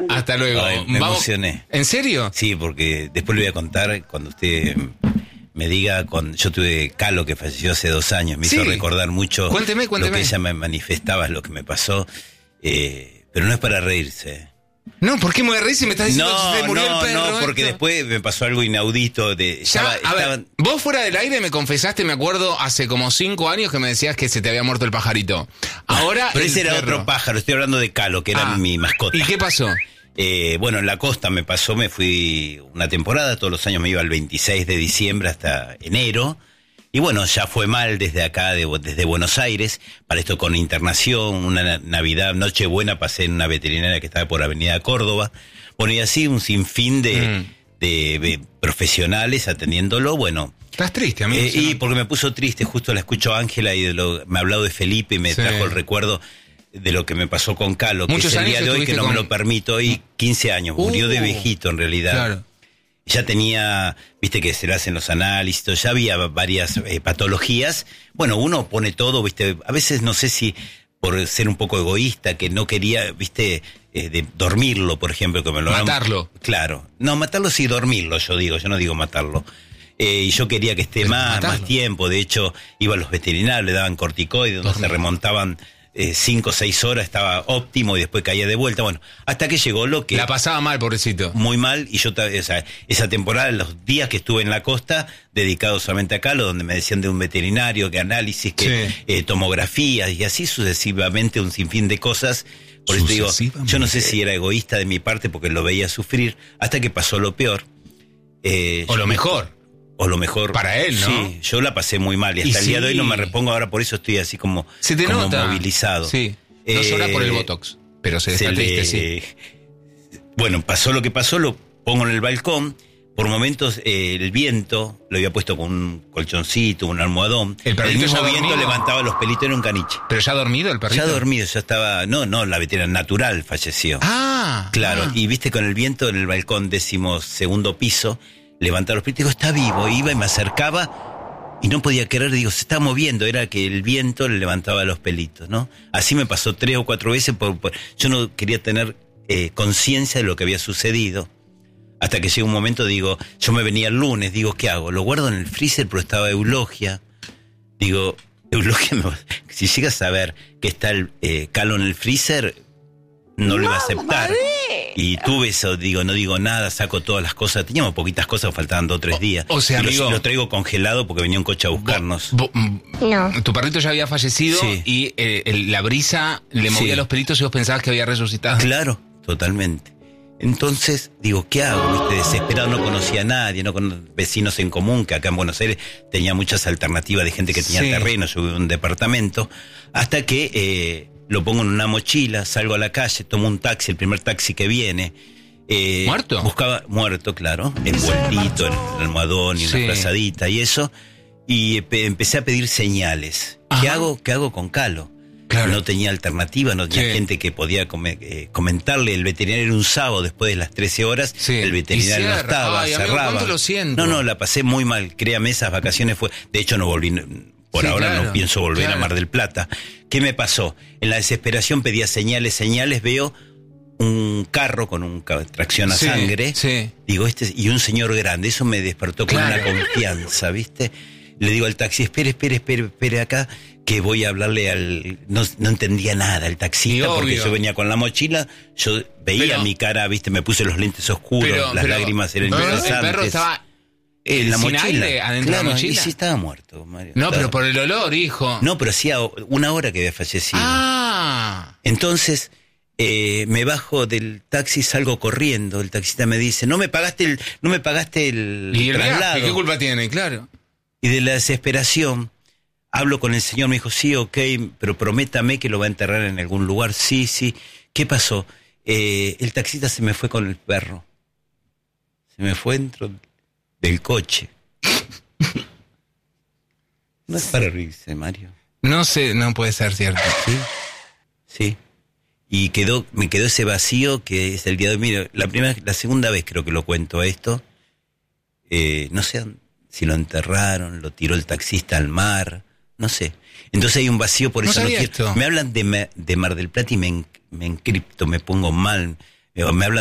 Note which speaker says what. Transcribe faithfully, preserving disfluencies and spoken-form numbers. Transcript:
Speaker 1: Hasta luego.
Speaker 2: Ay, me
Speaker 1: Vamos.
Speaker 2: emocioné.
Speaker 1: ¿En serio?
Speaker 2: Sí, porque después le voy a contar cuando usted me diga, con, yo tuve Calo que falleció hace dos años, me
Speaker 1: Sí.
Speaker 2: hizo recordar mucho
Speaker 1: Cuénteme, cuénteme.
Speaker 2: lo que ella me manifestaba, lo que me pasó, eh, pero no es para reírse.
Speaker 1: No, ¿por qué me voy a reír si me estás diciendo que se
Speaker 2: No,
Speaker 1: te murió
Speaker 2: no,
Speaker 1: el perro?
Speaker 2: no, porque
Speaker 1: esto?
Speaker 2: después me pasó algo inaudito. De,
Speaker 1: Ya,
Speaker 2: estaba,
Speaker 1: a
Speaker 2: estaban-
Speaker 1: ver, vos fuera del aire me confesaste, me acuerdo, hace como cinco años que me decías que se te había muerto el pajarito. Ahora
Speaker 2: Pero
Speaker 1: el
Speaker 2: ese era
Speaker 1: perro.
Speaker 2: otro pájaro, estoy hablando de Calo, que era
Speaker 1: Ah,
Speaker 2: mi mascota.
Speaker 1: ¿Y qué pasó?
Speaker 2: Eh, bueno, en la costa me pasó, me fui una temporada, todos los años me iba el veintiséis de diciembre hasta enero, y bueno, ya fue mal desde acá, de, desde Buenos Aires, para esto con internación, una Navidad, Nochebuena, pasé en una veterinaria que estaba por Avenida Córdoba, bueno, y así un sinfín de,
Speaker 1: Mm.
Speaker 2: de, de profesionales atendiéndolo, bueno.
Speaker 1: ¿Estás triste, amigo?
Speaker 2: Eh, y porque me puso triste, justo la escucho a Ángela y de lo, me ha hablado de Felipe y me
Speaker 1: Sí.
Speaker 2: trajo el recuerdo de lo que me pasó con Calo, que
Speaker 1: Muchos
Speaker 2: es el
Speaker 1: años
Speaker 2: día de hoy que
Speaker 1: estuviste
Speaker 2: no me
Speaker 1: con-
Speaker 2: lo permito, y quince años, murió
Speaker 1: Uh,
Speaker 2: de viejito en realidad.
Speaker 1: Claro.
Speaker 2: Ya tenía, viste que se le hacen los análisis, todo, ya había varias eh, patologías. Bueno, uno pone todo, viste, a veces no sé si por ser un poco egoísta, que no quería, viste, eh, de dormirlo, por ejemplo, que me lo
Speaker 1: Matarlo.
Speaker 2: Claro, no, matarlo sí, dormirlo, yo digo, yo no digo matarlo. Eh, y yo quería que esté
Speaker 1: Pero
Speaker 2: más,
Speaker 1: matarlo.
Speaker 2: más tiempo, de hecho, iba a los veterinarios, le daban corticoides, donde
Speaker 1: Dormir.
Speaker 2: se remontaban eh, cinco o seis horas, estaba óptimo y después caía de vuelta, bueno, hasta que llegó lo que...
Speaker 1: La pasaba mal, pobrecito.
Speaker 2: Muy mal, y yo, ta- o sea, esa temporada, los días que estuve en la costa, dedicado solamente a Calo, donde me decían de un veterinario, que análisis, que
Speaker 1: Sí.
Speaker 2: eh, tomografías, y así sucesivamente un sinfín de cosas. Por eso digo,
Speaker 1: Sucesivamente.
Speaker 2: yo no sé si era egoísta de mi parte porque lo veía sufrir, hasta que pasó lo peor. Eh,
Speaker 1: O lo
Speaker 2: yo-
Speaker 1: mejor.
Speaker 2: O lo mejor.
Speaker 1: Para él, ¿no?
Speaker 2: Sí, yo la pasé muy mal, y
Speaker 1: Y
Speaker 2: hasta el día
Speaker 1: sí.
Speaker 2: de hoy no me repongo, ahora por eso estoy así como,
Speaker 1: Se te
Speaker 2: como
Speaker 1: nota.
Speaker 2: movilizado.
Speaker 1: Sí. No
Speaker 2: Eh,
Speaker 1: llora por el Botox, pero se,
Speaker 2: se
Speaker 1: está triste,
Speaker 2: le-
Speaker 1: sí.
Speaker 2: Bueno, pasó lo que pasó, lo pongo en el balcón. Por momentos eh, el viento, lo había puesto con un colchoncito, un almohadón.
Speaker 1: El perrito
Speaker 2: mismo
Speaker 1: ya
Speaker 2: viento
Speaker 1: dormido.
Speaker 2: levantaba los pelitos, era un caniche.
Speaker 1: ¿Pero ya dormido el perrito?
Speaker 2: Ya dormido, ya estaba... No, no, la veterinaria natural falleció.
Speaker 1: Ah.
Speaker 2: Claro,
Speaker 1: ah.
Speaker 2: y viste con el viento en el balcón, décimo segundo piso, levantaba los pelitos, digo, está vivo, iba y me acercaba y no podía creer, digo, se está moviendo, era que el viento le levantaba los pelitos, ¿no? Así me pasó tres o cuatro veces, por, por- yo no quería tener eh, conciencia de lo que había sucedido. Hasta que llega un momento, digo, yo me venía el lunes, digo, ¿qué hago? Lo guardo en el freezer, pero estaba Eulogia. Digo, Eulogia, me va- si llegas a ver que está el eh, Calo en el freezer, no lo iba a aceptar. Y tuve eso, digo, no digo nada, saco todas las cosas. Teníamos poquitas cosas, faltaban dos o tres días.
Speaker 1: o sea,
Speaker 2: y lo,
Speaker 1: amigo-
Speaker 2: lo traigo congelado porque venía un coche a buscarnos.
Speaker 1: Bo- mm,
Speaker 3: No.
Speaker 1: Tu perrito ya había fallecido
Speaker 2: Sí.
Speaker 1: y eh, el- la brisa le movía
Speaker 2: Sí.
Speaker 1: los pelitos y vos pensabas que había resucitado.
Speaker 2: Claro, totalmente. Entonces, digo, ¿qué hago? ¿Viste? Desesperado, no conocía a nadie, no con vecinos en común, que acá en Buenos Aires tenía muchas alternativas de gente que tenía
Speaker 1: Sí.
Speaker 2: terreno, yo vivo en un departamento, hasta que eh, lo pongo en una mochila, salgo a la calle, tomo un taxi, el primer taxi que viene. Eh,
Speaker 1: ¿Muerto?
Speaker 2: Buscaba, muerto, claro, envueltito en el almohadón y
Speaker 1: Sí.
Speaker 2: una frazadita y eso, y eh, empecé a pedir señales. ¿Qué
Speaker 1: Ajá.
Speaker 2: hago? ¿Qué hago con Calo?
Speaker 1: Claro.
Speaker 2: No tenía alternativa, no tenía
Speaker 1: Sí.
Speaker 2: gente que podía come- eh, comentarle. El veterinario era un sábado después de las trece horas,
Speaker 1: Sí.
Speaker 2: el veterinario
Speaker 1: Y
Speaker 2: no
Speaker 1: cierra.
Speaker 2: estaba,
Speaker 1: Ay, amigo,
Speaker 2: cerraba.
Speaker 1: ¿cuánto lo siento?
Speaker 2: No, no, la pasé muy mal, créame, esas vacaciones fue... De hecho no volví, por
Speaker 1: Sí,
Speaker 2: ahora
Speaker 1: claro,
Speaker 2: no pienso volver
Speaker 1: claro.
Speaker 2: a Mar del Plata. ¿Qué me pasó? En la desesperación pedía señales, señales, veo un carro con un ca- tracción a
Speaker 1: Sí,
Speaker 2: sangre,
Speaker 1: sí.
Speaker 2: digo, este, y un señor grande, eso me despertó con
Speaker 1: Claro.
Speaker 2: una confianza, ¿viste? Le digo al taxi, espere, espere, espere, espere acá, que voy a hablarle al... No, no entendía nada el taxista,
Speaker 1: Y
Speaker 2: porque
Speaker 1: obvio.
Speaker 2: yo venía con la mochila, yo veía
Speaker 1: Pero-
Speaker 2: mi cara, ¿viste? Me puse los lentes oscuros,
Speaker 1: Pero-
Speaker 2: las
Speaker 1: pero-
Speaker 2: lágrimas eran
Speaker 1: pero
Speaker 2: incesantes.
Speaker 1: el perro estaba
Speaker 2: En la
Speaker 1: sin
Speaker 2: mochila.
Speaker 1: aire adentro de la
Speaker 2: Claro,
Speaker 1: mochila.
Speaker 2: y sí estaba muerto, Mario.
Speaker 1: No,
Speaker 2: Estaba-
Speaker 1: pero por el olor, hijo.
Speaker 2: No, pero hacía una hora que había fallecido.
Speaker 1: Ah.
Speaker 2: Entonces, eh, me bajo del taxi, salgo corriendo. El taxista me dice, no me pagaste el, no me pagaste el
Speaker 1: ¿Y el
Speaker 2: traslado.
Speaker 1: viaje? ¿Qué culpa tiene? Claro.
Speaker 2: Y de la desesperación, hablo con el señor, me dijo, sí, ok, pero prométame que lo va a enterrar en algún lugar. Sí, sí. ¿Qué pasó? Eh, el taxista se me fue con el perro. Se me fue dentro del coche. No es para reírse, Mario.
Speaker 1: No sé, no puede ser cierto.
Speaker 2: Sí, sí. Y quedó, me quedó ese vacío que es el día de hoy. Mira, la primera, la segunda vez creo que lo cuento esto. Eh, no sé si lo enterraron, lo tiró el taxista al mar, no sé. Entonces hay un vacío, por
Speaker 1: No
Speaker 2: eso no
Speaker 1: sabía
Speaker 2: quiero.
Speaker 1: esto.
Speaker 2: Me hablan de, Ma- de Mar del Plata y me, en- me encripto, me pongo mal. Digo, me habla